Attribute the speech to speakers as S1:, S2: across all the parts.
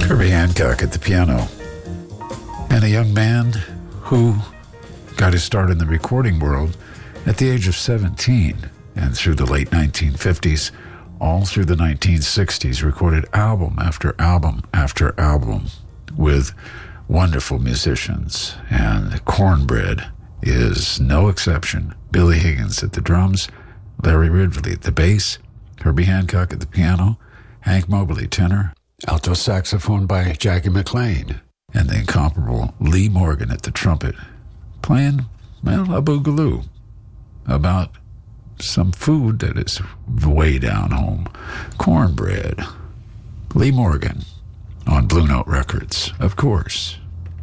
S1: Herbie Hancock at the piano. And a young man who got his start in the recording world at the age of 17, and through the late 1950s, all through the 1960s, recorded album after album after album with wonderful musicians, and Cornbread is no exception. Billy Higgins at the drums, Larry Ridley at the bass, Herbie Hancock at the piano, Hank Mobley tenor, alto saxophone by Jackie McLean, and the incomparable Lee Morgan at the trumpet, playing, well, a boogaloo about some food that is way down home. Cornbread. Lee Morgan on Blue Note Records, of course.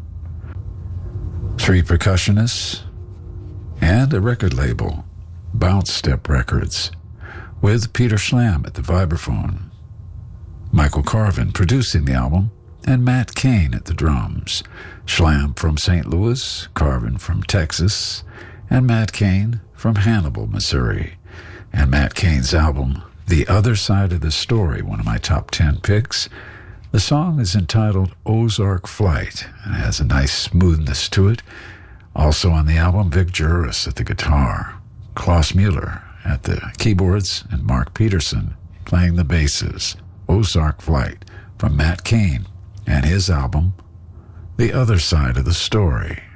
S1: 3 percussionists and a record label, Bounce Step Records, with Peter Schlam at the vibraphone, Michael Carvin producing the album, and Matt Cain at the drums. Schlam from St. Louis, Carvin from Texas, and Matt Cain from Hannibal, Missouri. And Matt Cain's album, The Other Side of the Story, one of my top 10 picks. The song is entitled Ozark Flight, and has a nice smoothness to it. Also on the album, Vic Juris at the guitar, Klaus Mueller at the keyboards, and Mark Peterson playing the basses. Ozark Flight from Matt Cain and his album, The Other Side of the Story.